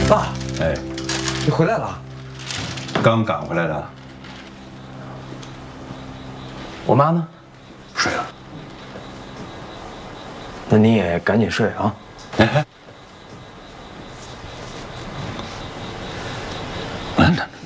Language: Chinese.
爸， 哎， 你回来了？ 刚赶回来的。 我妈呢？ 睡了。 那你也赶紧睡啊。 哎，那